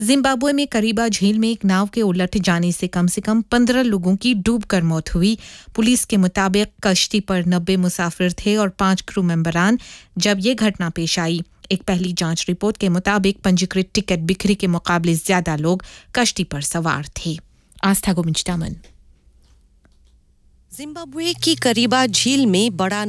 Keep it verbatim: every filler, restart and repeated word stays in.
Zimbabwe में करीबा झील में एक नाव के उलट जाने से कम से कम पंद्रह लोगों की डूबकर मौत हुई। पुलिस के मुताबिक कश्ती पर नब्बे मुसाफिर थे और पांच क्रू मेंबरान जब ये घटना पेश आई। एक पहली जांच रिपोर्ट के मुताबिक पंजीकृत टिकट बिक्री के मुकाबले ज्यादा लोग कश्ती पर सवार थे। आस्था गोविंदमन। जिम्बाब्वे की करीबा झील में बड़ा